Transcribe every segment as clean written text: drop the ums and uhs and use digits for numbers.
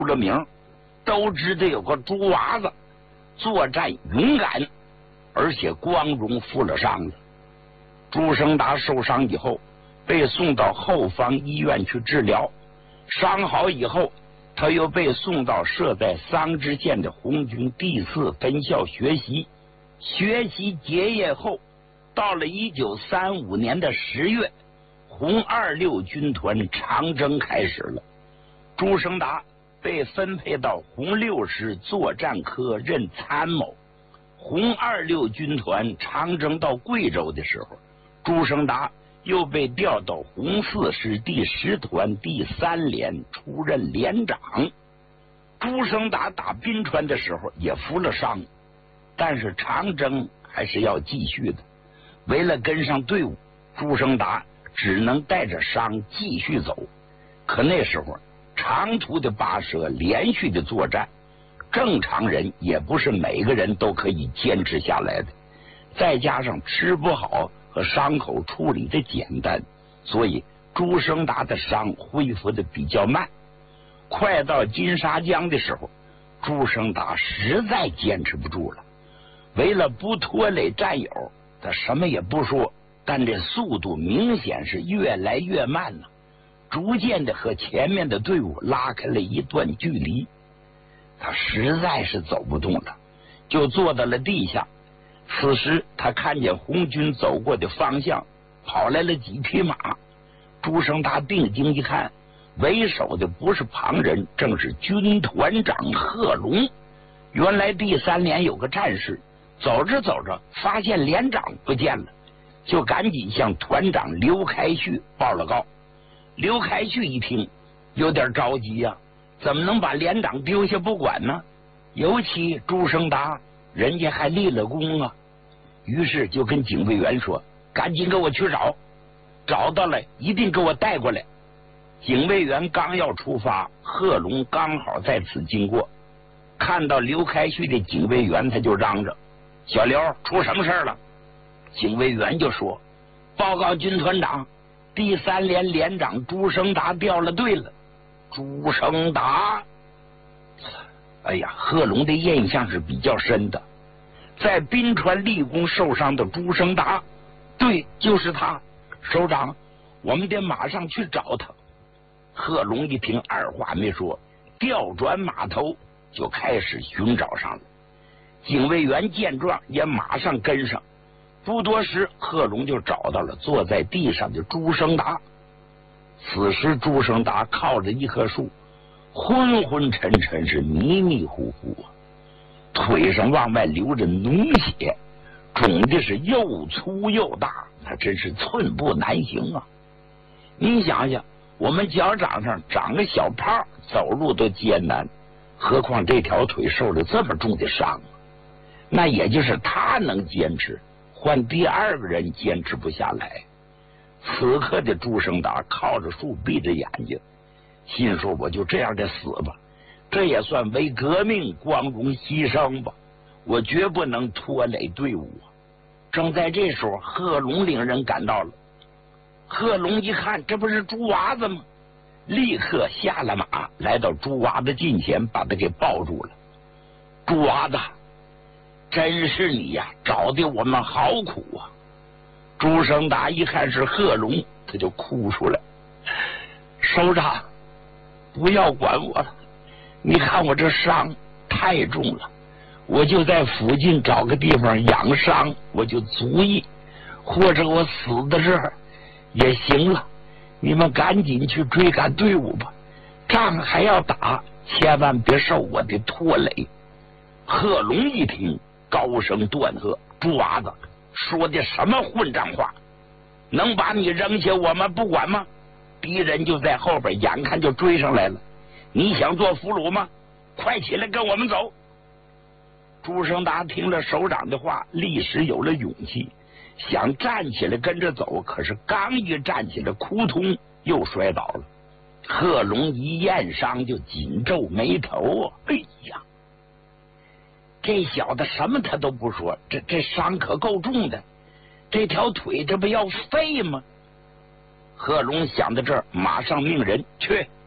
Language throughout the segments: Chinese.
出了名，都知道有个朱娃子作战勇敢，而且光荣负了伤了。朱生达受伤以后，被送到后方医院去治疗，伤好以后，他又被送到设在桑植县的红军第4分校学习。学习结业后，到了1935年的10月，红26军团长征开始了。朱生达被分配到红6师作战科任参谋。红26军团长征到贵州的时候，朱生达又被调到红4师第10团第3连出任连长。朱生达打宾川的时候也负了伤，但是长征还是要继续的。为了跟上队伍，朱生达只能带着伤继续走。可那时候长途的跋涉，连续的作战，正常人也不是每个人都可以坚持下来的。再加上吃不好和伤口处理的简单，所以朱生达的伤恢复的比较慢。快到金沙江的时候，朱生达实在坚持不住了。为了不拖累战友，他什么也不说，但这速度明显是越来越慢了，逐渐的和前面的队伍拉开了一段距离。他实在是走不动了，就坐到了地下。此时他看见红军走过的方向跑来了几匹马。朱生达定睛一看，为首的不是旁人，正是军团长贺龙。原来第3连有个战士，走着走着发现连长不见了，就赶紧向团长刘开旭报了告。刘开旭一听有点着急呀，怎么能把连长丢下不管呢？尤其朱生达人家还立了功啊。于是就跟警卫员说，赶紧给我去找，找到了一定给我带过来。警卫员刚要出发，贺龙刚好在此经过，看到刘开旭的警卫员，他就嚷着，小刘，出什么事了？警卫员就说，报告军团长，第3连连长朱生达掉了队了。朱生达，哎呀，贺龙的印象是比较深的，在宾川立功受伤的朱生达，对，就是他。首长，我们得马上去找他。贺龙一听，二话没说，调转马头就开始寻找上了。警卫员见状也马上跟上。不多时，贺龙就找到了坐在地上的朱生达。此时朱生达靠着一棵树，昏昏沉沉，是迷迷糊糊啊，腿上往外流着脓血，肿的是又粗又大，他真是寸步难行啊。你想想，我们脚掌上长个小泡，走路都艰难，何况这条腿受了这么重的伤啊。那也就是他能坚持，换第2个人坚持不下来。此刻的朱生达靠着树闭着眼睛，心说我就这样的死吧，这也算为革命光荣牺牲吧，我绝不能拖累队伍。正在这时候，贺龙领人赶到了。贺龙一看，这不是朱娃子吗？立刻下了马，来到朱娃子近前，把他给抱住了。朱娃子，真是你呀，找的我们好苦啊。朱生达一看是贺龙，他就哭出来，首长，不要管我了，你看我这伤太重了，我就在附近找个地方养伤，我就足矣，或者我死在这儿也行了，你们赶紧去追赶队伍吧，仗还要打，千万别受我的拖累。贺龙一听，高声断喝，朱娃子说的什么混账话，能把你扔下我们不管吗？敌人就在后边，眼看就追上来了，你想做俘虏吗？快起来跟我们走。朱生达听了首长的话，立时有了勇气，想站起来跟着走，可是刚一站起来，扑通又摔倒了。贺龙一验伤就紧皱眉头啊，哎呀，这小子什么他都不说，这伤可够重的，这条腿这不要废吗？贺龙想到这儿，马上命人去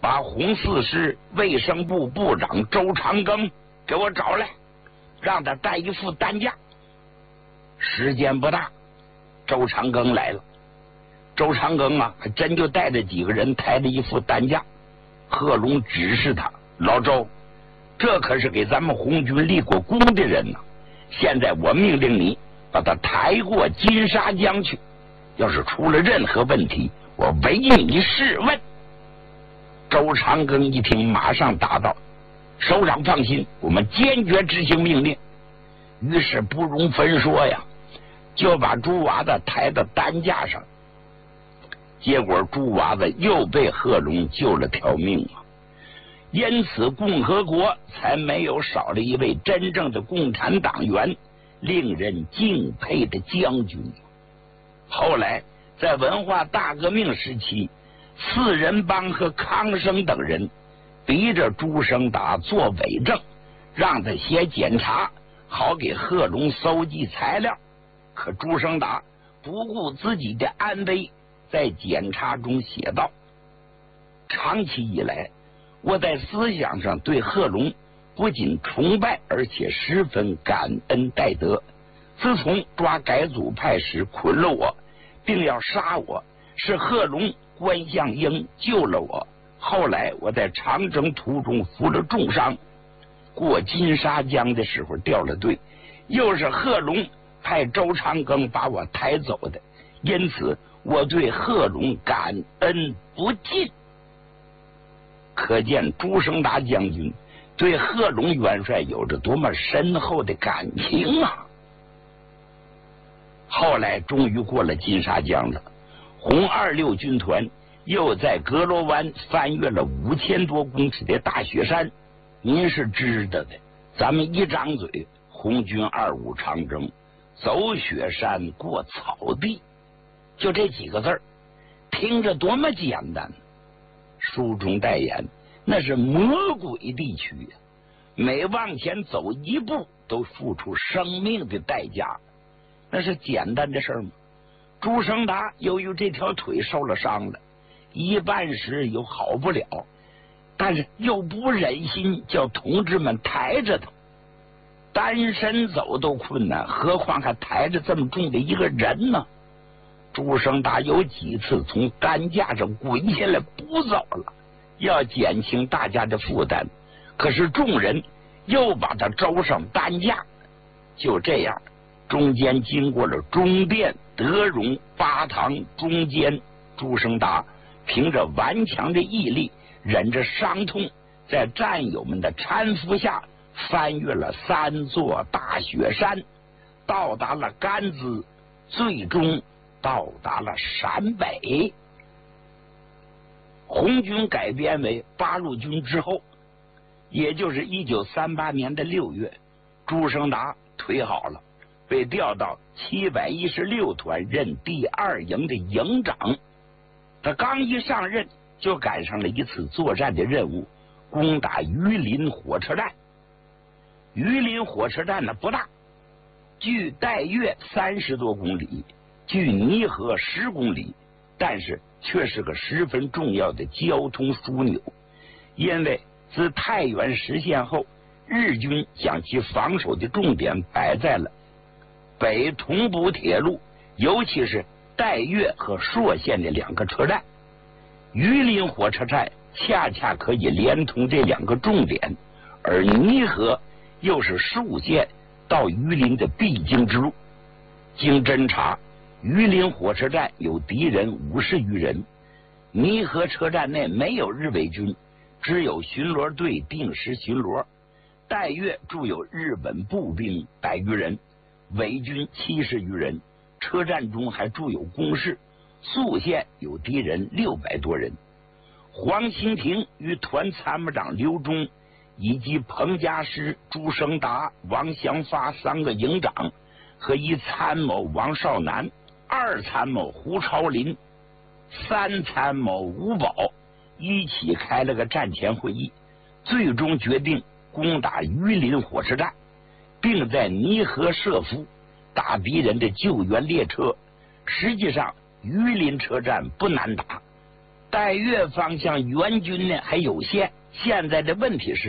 把红四师卫生部部长周长庚给我找来，让他带一副担架。时间不大，周长庚来了。周长庚啊，还真就带着几个人抬着一副担架。贺龙指示他：老周，这可是给咱们红军立过功的人呐！现在我命令你把他抬过金沙江去，要是出了任何问题，我唯你是问。周长庚一听，马上答道：首长放心，我们坚决执行命令。于是不容分说呀，就把朱娃子抬到担架上。结果朱娃子又被贺龙救了条命啊！因此共和国才没有少了一位真正的共产党员，令人敬佩的将军。后来在文化大革命时期，四人帮和康生等人逼着朱生达做伪证，让他写检查，好给贺龙搜集材料。可朱生达不顾自己的安危，在检查中写道：长期以来，我在思想上对贺龙不仅崇拜，而且十分感恩戴德。自从抓改组派时捆了我，并要杀我，是贺龙、关向英救了我。后来我在长征途中负了重伤，过金沙江的时候掉了队，又是贺龙派周长庚把我抬走的，因此我对贺龙感恩不尽。可见朱生达将军对贺龙元帅有着多么深厚的感情啊！后来终于过了金沙江了，红26军团又在阁罗湾翻越了5000多公尺的大雪山。您是知道的，咱们一张嘴，红军25长征，走雪山过草地，就这几个字儿，听着多么简单。书中代言，那是魔鬼地区呀，每往前走一步都付出生命的代价，那是简单的事吗？朱生达由于这条腿受了伤了，一半时又好不了，但是又不忍心叫同志们抬着他，单身走都困难，何况还抬着这么重的一个人呢？朱生达有几次从担架上滚下来不走了，要减轻大家的负担，可是众人又把他招上担架。就这样，中间经过了中甸、德荣、巴塘、中间，朱生达凭着顽强的毅力，忍着伤痛，在战友们的搀扶下翻越了3座大雪山，到达了甘孜，最终到达了陕北。红军改编为八路军之后，也就是1938年的6月，朱生达腿好了，被调到716团任第2营的营长。他刚一上任，就赶上了一次作战的任务，攻打榆林火车站。榆林火车站呢不大，距岱岳30多公里，距泥河10公里，但是却是个十分重要的交通枢纽。因为自太原实现后，日军将其防守的重点摆在了北同蒲铁路，尤其是岱岳和朔县的2个车站。榆林火车站恰恰可以连通这2个重点，而泥河又是沭县到榆林的必经之路。经侦查，榆林火车站有敌人50余人，泥河车站内没有日伪军，只有巡逻队定时巡逻。岱岳驻有日本步兵100余人，伪军70余人，车站中还驻有工事。宿县有敌人600多人。黄兴亭与团参谋长刘忠以及彭家师、朱生达、王祥发3个营长和1参谋王少南、2参谋胡朝林、3参谋吴宝一起开了个战前会议，最终决定攻打榆林火车站，并在泥河设伏，打敌人的救援列车。实际上榆林车站不难打， 岱岳方向援军呢还有限。现在的问题是，